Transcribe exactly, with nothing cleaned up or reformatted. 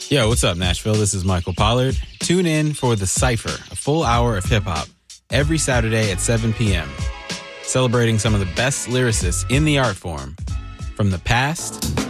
Yo, what's up, Nashville? This is Michael Pollard. Tune in for The Cypher, a full hour of hip-hop, every Saturday at seven p.m., celebrating some of the best lyricists in the art form, from the past